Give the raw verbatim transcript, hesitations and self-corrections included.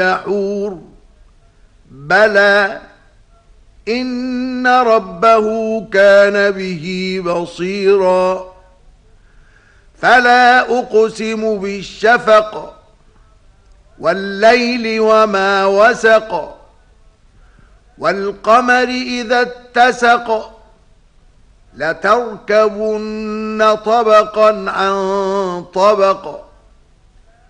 يحور بلى إن ربه كان به بصيرا فلا أقسم بالشفق والليل وما وسق والقمر إذا اتسق لتركبن طبقا عن طبق